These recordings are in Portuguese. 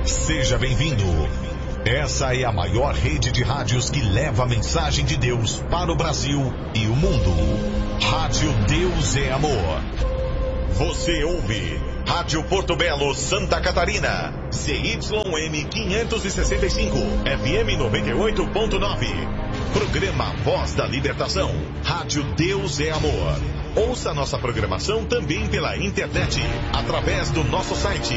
Seja bem-vindo. Essa é a maior rede de rádios que leva a mensagem de Deus para o Brasil e o mundo. Rádio Deus é Amor. Você ouve Rádio Porto Belo, Santa Catarina. CYM 565, FM 98.9. Programa Voz da Libertação. Rádio Deus é Amor. Ouça nossa programação também pela internet, através do nosso site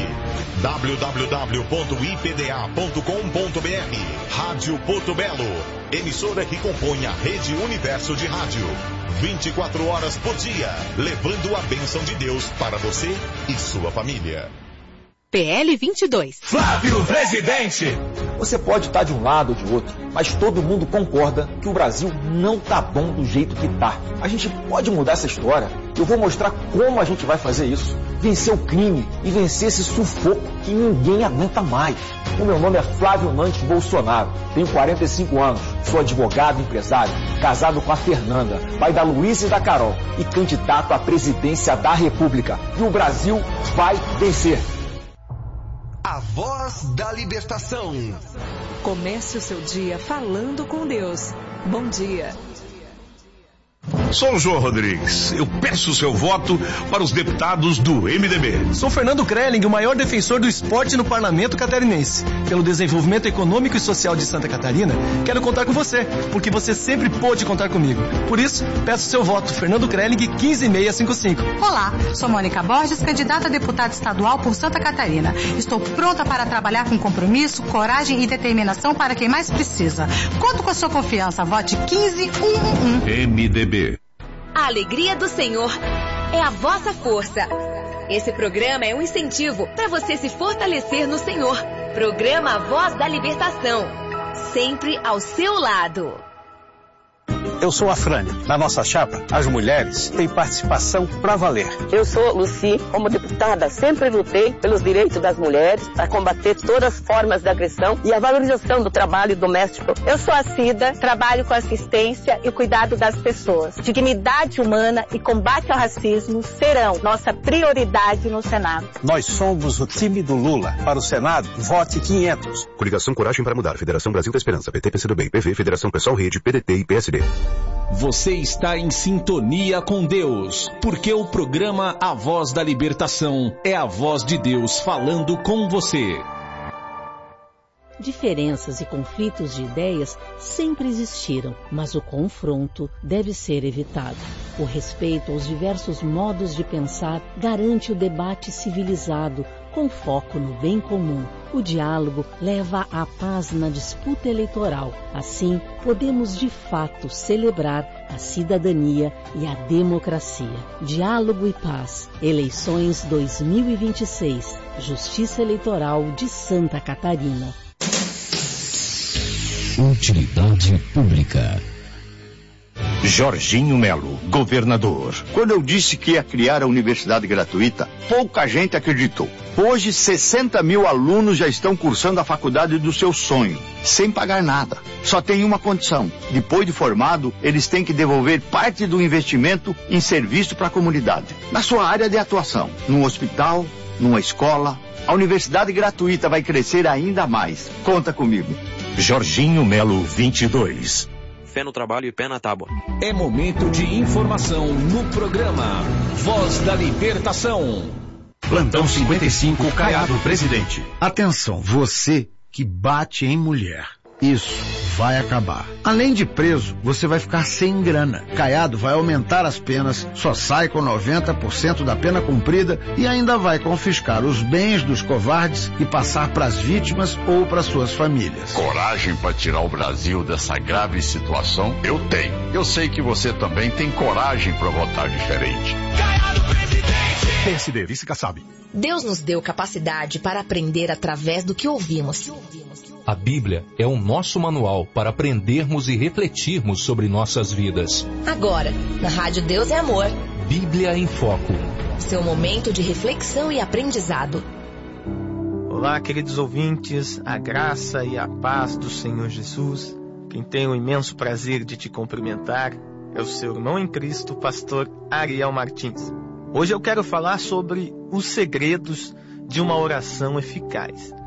www.ipda.com.br. Rádio Porto Belo, emissora que compõe a Rede Universo de Rádio. 24 horas por dia, levando a bênção de Deus para você e sua família. PL 22. Flávio Presidente! Você pode estar de um lado ou de outro, mas todo mundo concorda que o Brasil não tá bom do jeito que tá. A gente pode mudar essa história. Eu vou mostrar como a gente vai fazer isso. Vencer o crime e vencer esse sufoco que ninguém aguenta mais. O meu nome é Flávio Nantes Bolsonaro. Tenho 45 anos. Sou advogado, empresário, casado com a Fernanda, pai da Luísa e da Carol e candidato à presidência da República. E o Brasil vai vencer. A Voz da Libertação. Comece o seu dia falando com Deus. Bom dia. Sou o João Rodrigues. Eu peço o seu voto para os deputados do MDB. Sou Fernando Krelling, o maior defensor do esporte no parlamento catarinense. Pelo desenvolvimento econômico e social de Santa Catarina, quero contar com você, porque você sempre pôde contar comigo. Por isso, peço o seu voto, Fernando Krelling, 15655. Olá, sou Mônica Borges, candidata a deputada estadual por Santa Catarina. Estou pronta para trabalhar com compromisso, coragem e determinação para quem mais precisa. Conto com a sua confiança. Vote 15111. MDB. A alegria do Senhor é a vossa força. Esse programa é um incentivo para você se fortalecer no Senhor. Programa Voz da Libertação. Sempre ao seu lado. Eu sou a Frânia. Na nossa chapa, as mulheres têm participação pra valer. Eu sou Luci. Como deputada, sempre lutei pelos direitos das mulheres, para combater todas as formas de agressão e a valorização do trabalho doméstico. Eu sou a Cida, trabalho com assistência e cuidado das pessoas. Dignidade humana e combate ao racismo serão nossa prioridade no Senado. Nós somos o time do Lula. Para o Senado, vote 500. Coligação Coragem para Mudar, Federação Brasil da Esperança, PT, PCdoB, PV, Federação Pessoal Rede, PDT e PSD. Você está em sintonia com Deus, porque o programa A Voz da Libertação é a voz de Deus falando com você. Diferenças e conflitos de ideias sempre existiram, mas o confronto deve ser evitado. O respeito aos diversos modos de pensar garante o debate civilizado, com foco no bem comum. O diálogo leva à paz na disputa eleitoral. Assim, podemos de fato celebrar a cidadania e a democracia. Diálogo e paz. Eleições 2026. Justiça Eleitoral de Santa Catarina. Utilidade Pública. Jorginho Melo, governador. Quando eu disse que ia criar a universidade gratuita, pouca gente acreditou. Hoje, 60 mil alunos já estão cursando a faculdade do seu sonho, sem pagar nada. Só tem uma condição: depois de formado, eles têm que devolver parte do investimento em serviço para a comunidade, na sua área de atuação, num hospital, numa escola. A universidade gratuita vai crescer ainda mais. Conta comigo. Jorginho Melo, 22. Fé no trabalho e pé na tábua. É momento de informação no programa Voz da Libertação. Plantão 55, Caiado Presidente. Atenção, você que bate em mulher. Isso vai acabar. Além de preso, você vai ficar sem grana. Caiado vai aumentar as penas, só sai com 90% da pena cumprida e ainda vai confiscar os bens dos covardes e passar para as vítimas ou para suas famílias. Coragem para tirar o Brasil dessa grave situação? Eu tenho. Eu sei que você também tem coragem para votar diferente. Caiado Presidente! PSD, Vice Kassab. Deus nos deu capacidade para aprender através do que ouvimos. A Bíblia é o nosso manual para aprendermos e refletirmos sobre nossas vidas. Agora, na Rádio Deus é Amor. Bíblia em Foco. Seu momento de reflexão e aprendizado. Olá, queridos ouvintes, a graça e a paz do Senhor Jesus. Quem tem o imenso prazer de te cumprimentar é o seu irmão em Cristo, pastor Ariel Martins. Hoje eu quero falar sobre os segredos de uma oração eficaz.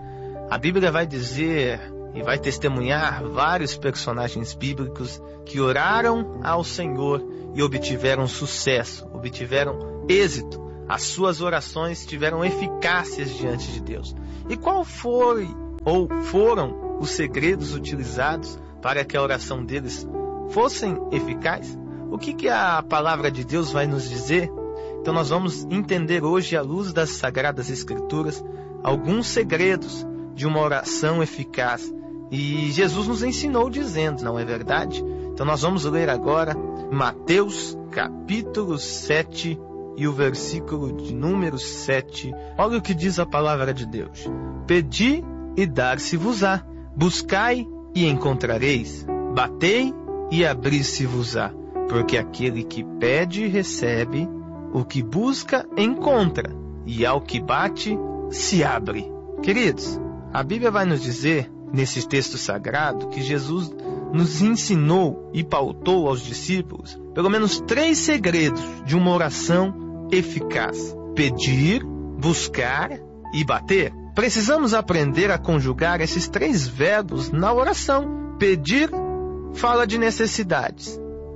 A Bíblia vai dizer e vai testemunhar vários personagens bíblicos que oraram ao Senhor e obtiveram sucesso, obtiveram êxito. As suas orações tiveram eficácias diante de Deus. E qual foi ou foram os segredos utilizados para que a oração deles fossem eficazes? O que a palavra de Deus vai nos dizer? Então nós vamos entender hoje, à luz das Sagradas Escrituras, alguns segredos de uma oração eficaz. E Jesus nos ensinou dizendo, não é verdade? Então nós vamos ler agora Mateus capítulo 7 e o versículo de número 7. Olha o que diz a palavra de Deus. Pedi e dar-se-vos-á. Buscai e encontrareis. Batei e abrir-se-vos-á. Porque aquele que pede, recebe. O que busca, encontra. E ao que bate, se abre. Queridos, a Bíblia vai nos dizer, nesse texto sagrado, que Jesus nos ensinou e pautou aos discípulos pelo menos 3 segredos de uma oração eficaz: pedir, buscar e bater. Precisamos aprender a conjugar esses 3 verbos na oração. Pedir fala de necessidades.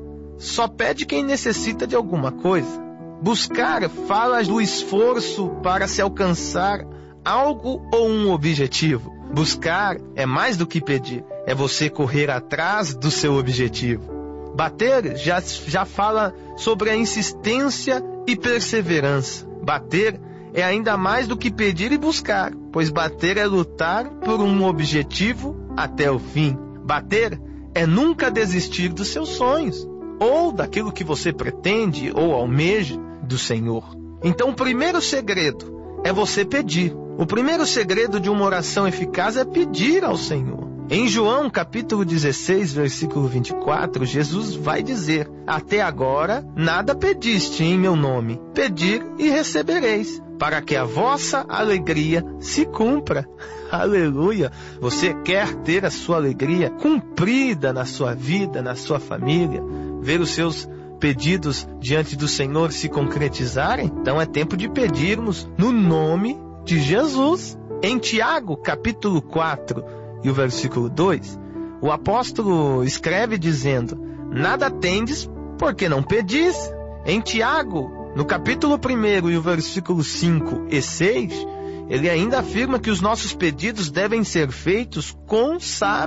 Só pede quem necessita de alguma coisa. Buscar fala do esforço para se alcançar algo ou um objetivo. Buscar é mais do que pedir, é você correr atrás do seu objetivo. Bater já fala sobre a insistência e perseverança. Bater é ainda mais do que pedir e buscar, pois bater é lutar por um objetivo até o fim. Bater é nunca desistir dos seus sonhos, ou daquilo que você pretende ou almeja do Senhor. Então, o primeiro segredo é você pedir. O primeiro segredo de uma oração eficaz é pedir ao Senhor. Em João capítulo 16, versículo 24, Jesus vai dizer: até agora nada pediste em meu nome. Pedir e recebereis, para que a vossa alegria se cumpra. Aleluia! Você quer ter a sua alegria cumprida na sua vida, na sua família? Ver os seus pedidos diante do Senhor se concretizarem? Então é tempo de pedirmos no nome de Jesus. Em Tiago, capítulo 4 e o versículo 2, o apóstolo escreve dizendo: nada tendes porque não pedis. Em Tiago, no capítulo 1 e o versículo 5 e 6, ele ainda afirma que os nossos pedidos devem ser feitos com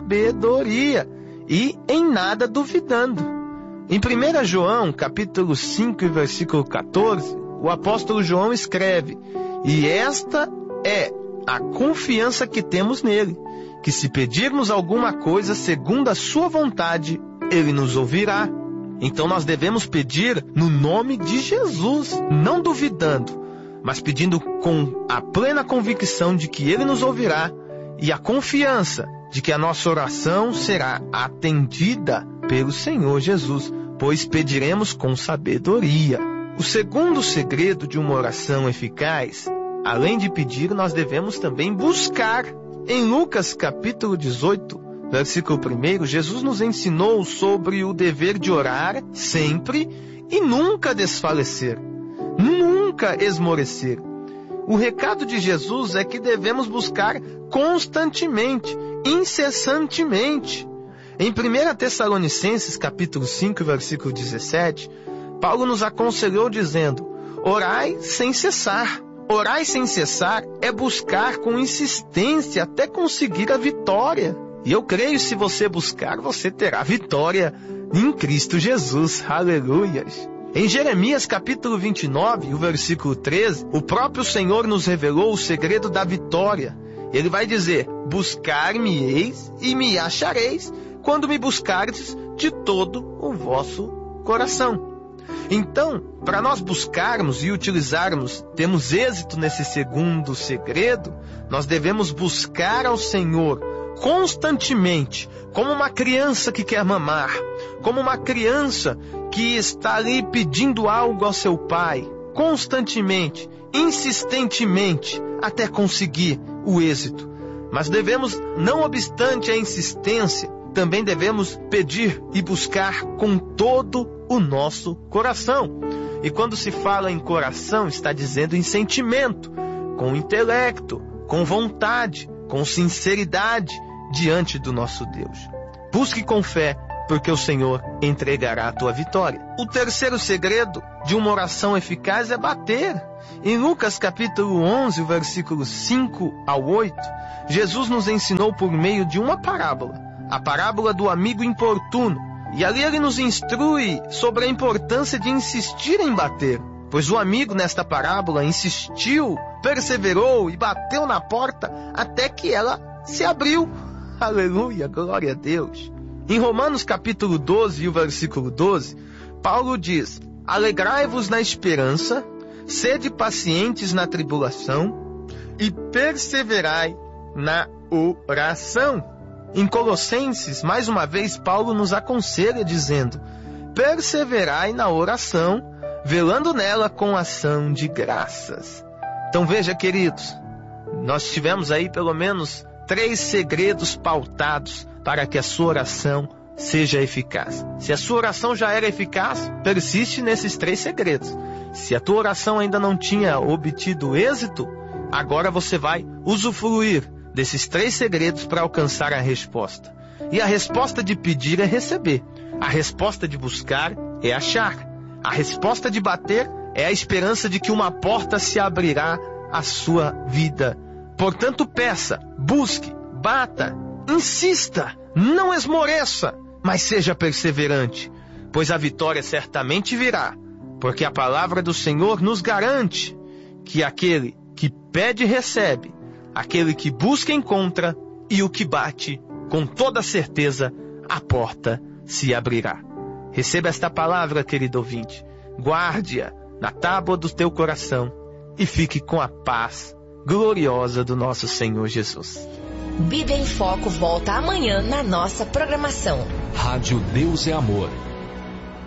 sabedoria e em nada duvidando. Em 1 João, capítulo 5 e versículo 14, o apóstolo João escreve: e esta é a confiança que temos nele, que se pedirmos alguma coisa segundo a sua vontade, ele nos ouvirá. Então nós devemos pedir no nome de Jesus, não duvidando, mas pedindo com a plena convicção de que ele nos ouvirá e a confiança de que a nossa oração será atendida pelo Senhor Jesus, pois pediremos com sabedoria. O segundo segredo de uma oração eficaz, além de pedir, nós devemos também buscar. Em Lucas capítulo 18, versículo 1, Jesus nos ensinou sobre o dever de orar sempre e nunca desfalecer, nunca esmorecer. O recado de Jesus é que devemos buscar constantemente, incessantemente. Em 1 Tessalonicenses capítulo 5, versículo 17, Paulo nos aconselhou dizendo: orai sem cessar. Orar sem cessar é buscar com insistência até conseguir a vitória. E eu creio, se você buscar, você terá vitória em Cristo Jesus. Aleluias! Em Jeremias capítulo 29, o versículo 13, o próprio Senhor nos revelou o segredo da vitória. Ele vai dizer: buscar-me-eis e me achareis, quando me buscardes de todo o vosso coração. Então, para nós buscarmos e utilizarmos, temos êxito nesse segundo segredo, nós devemos buscar ao Senhor constantemente, como uma criança que quer mamar, como uma criança que está ali pedindo algo ao seu pai, constantemente, insistentemente, até conseguir o êxito. Mas devemos, não obstante a insistência, também devemos pedir e buscar com todo o nosso coração. E quando se fala em coração, está dizendo em sentimento, com intelecto, com vontade, com sinceridade diante do nosso Deus. Busque com fé, porque o Senhor entregará a tua vitória. O terceiro segredo de uma oração eficaz é bater. Em Lucas capítulo 11, versículos 5 ao 8, Jesus nos ensinou por meio de uma parábola, a parábola do amigo importuno. E ali ele nos instrui sobre a importância de insistir em bater, pois o amigo nesta parábola insistiu, perseverou e bateu na porta até que ela se abriu. Aleluia, glória a Deus. Em Romanos capítulo 12 e o versículo 12, Paulo diz: alegrai-vos na esperança, sede pacientes na tribulação e perseverai na oração. Em Colossenses, mais uma vez, Paulo nos aconselha dizendo: perseverai na oração, velando nela com ação de graças. Então veja, queridos, nós tivemos aí pelo menos 3 segredos pautados para que a sua oração seja eficaz. Se a sua oração já era eficaz, persiste nesses 3 segredos. Se a tua oração ainda não tinha obtido êxito, agora você vai usufruir desses 3 segredos para alcançar a resposta. E a resposta de pedir é receber. A resposta de buscar é achar. A resposta de bater é a esperança de que uma porta se abrirá à sua vida. Portanto, peça, busque, bata, insista, não esmoreça, mas seja perseverante, pois a vitória certamente virá, porque a palavra do Senhor nos garante que aquele que pede recebe, aquele que busca encontra, e o que bate, com toda certeza, a porta se abrirá. Receba esta palavra, querido ouvinte, guarde-a na tábua do teu coração e fique com a paz gloriosa do nosso Senhor Jesus. Bíblia em Foco volta amanhã na nossa programação. Rádio Deus é Amor.